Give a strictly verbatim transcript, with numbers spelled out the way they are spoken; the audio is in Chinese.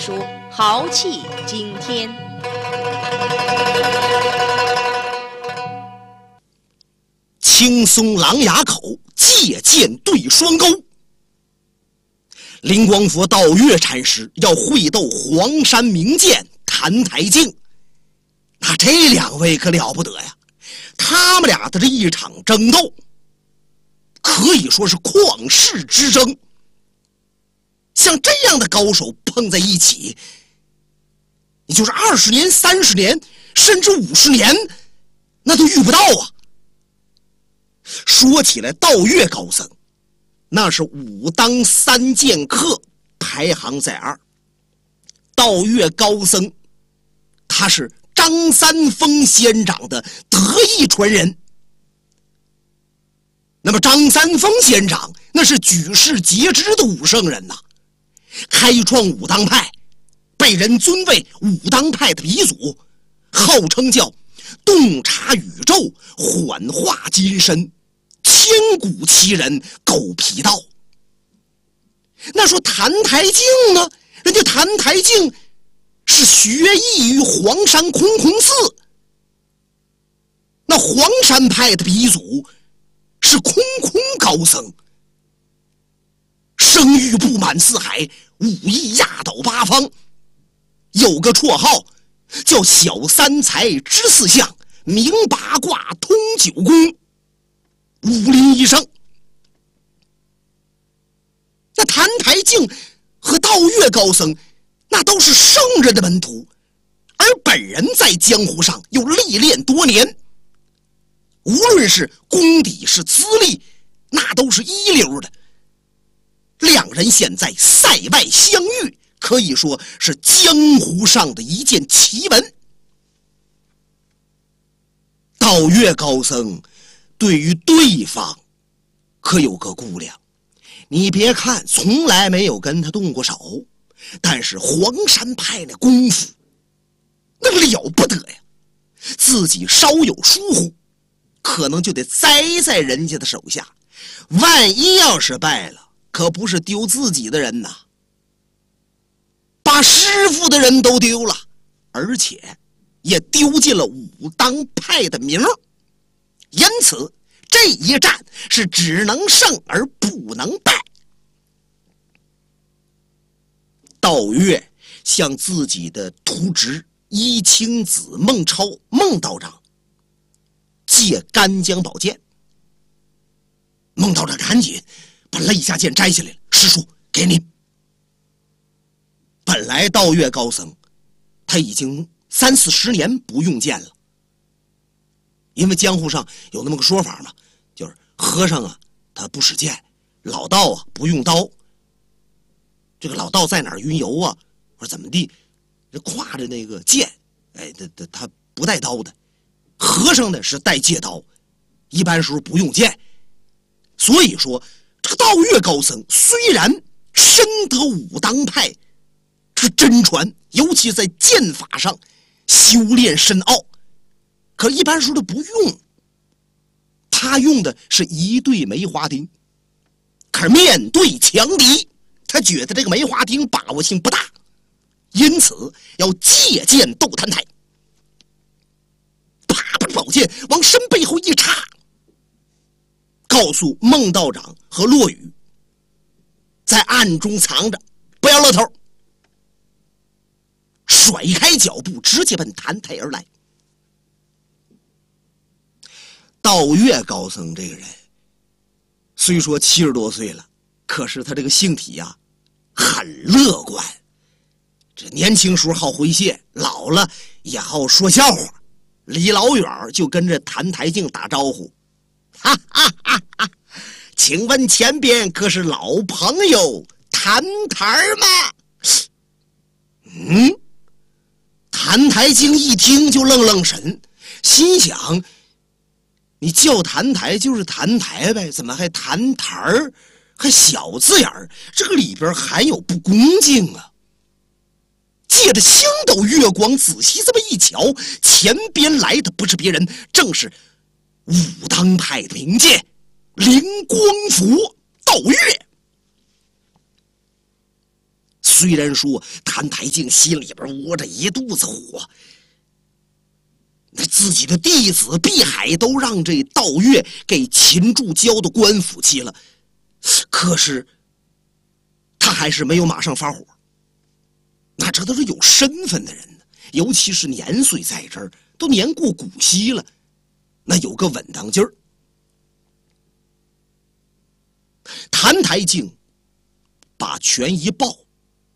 书《豪气惊天》。 青松狼牙口，借剑对双钩。灵光佛道月禅师要会斗黄山名剑谭台镜，那这两位可了不得呀！他们俩的这一场争斗，可以说是旷世之争。像这样的高手碰在一起，也就是二十年、三十年，甚至五十年，那都遇不到啊！说起来，道月高僧那是武当三剑客排行在二。道月高僧他是张三丰仙长的得意传人。那么张三丰仙长那是举世皆知的武圣人呐、啊，开创武当派，被人尊为武当派的鼻祖，号称叫洞察宇宙，幻化金身，千古奇人，狗皮道。那说谭台镜呢，人家谭台镜是学艺于黄山空空寺，那黄山派的鼻祖是空空高僧，声誉布满四海，武艺压倒八方，有个绰号叫小三才知四象，明八卦通九宫，武林一生。那谭台镜和道月高僧那都是圣人的门徒，而本人在江湖上又历练多年，无论是功底是资历，那都是一流的。两人现在塞外相遇，可以说是江湖上的一件奇闻。道月高僧对于对方可有个估量，你别看从来没有跟他动过手，但是黄山派那功夫那了不得呀，自己稍有疏忽可能就得栽在人家的手下，万一要是败了，可不是丢自己的人呐，把师傅的人都丢了，而且也丢尽了武当派的名儿。因此这一战是只能胜而不能败。道月向自己的徒侄一清子孟超孟道长借干将宝剑，孟道长赶紧把肋下剑摘下来了，师叔给您。本来道月高僧他已经三四十年不用剑了，因为江湖上有那么个说法嘛，就是和尚啊他不使剑，老道啊不用刀。这个老道在哪儿云游啊，或者怎么地，挎着那个剑，哎，他他他不带刀的。和尚呢是带戒刀，一般时候不用剑。所以说这个道月高僧虽然深得武当派之真传，尤其在剑法上修炼深奥，可一般时候都不用，他用的是一对梅花钉。可是面对强敌，他觉得这个梅花钉把握性不大，因此要借剑斗谭台。啪，把宝剑往身背后一插，告诉孟道长和骆羽在暗中藏着，不要露头。甩开脚步，直接奔谭台而来。道月高僧这个人虽说七十多岁了，可是他这个性体呀、啊、很乐观。这年轻时候好诙谐，老了也好说笑话，离老远就跟着谭台镜打招呼，哈哈哈哈！请问前边可是老朋友谭台吗？嗯，谭台镜一听就愣愣神，心想：你叫谭台就是谭台呗，怎么还谭台儿？还小字眼儿，这个里边含有不恭敬啊！借着星斗月光仔细这么一瞧，前边来的不是别人，正是武当派的名剑灵光佛道月。 虽然说谭台敬心里边窝着一肚子火，那自己的弟子碧海都让这道月给擒住交到官府去了，可是他还是没有马上发火。那这都是有身份的人呢，尤其是年岁在这儿都年过古稀了，那有个稳当劲儿。谭台敬把拳一抱，